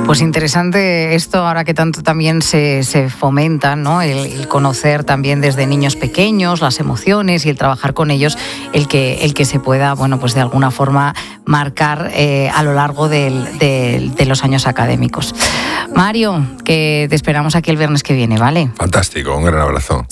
Pues interesante esto, ahora que tanto también se fomenta, ¿no? El conocer también desde niños pequeños las emociones y el trabajar con ellos, el que se pueda, bueno, pues de alguna forma marcar a lo largo de los años académicos. Mario, que te esperamos aquí el viernes que viene, ¿vale? Fantástico, un gran abrazo.